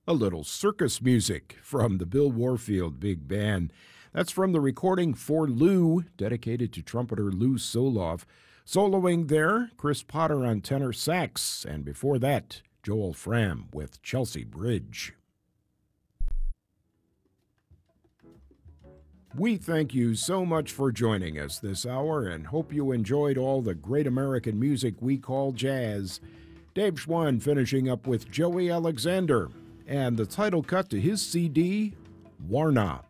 A little circus music from the Bill Warfield Big Band. That's from the recording For Lou, dedicated to trumpeter Lou Soloff. Soloing there, Chris Potter on tenor sax, and before that, Joel Fram with Chelsea Bridge. We thank you so much for joining us this hour and hope you enjoyed all the great American music we call jazz. Dave Schwann finishing up with Joey Alexander and the title cut to his CD, Warna.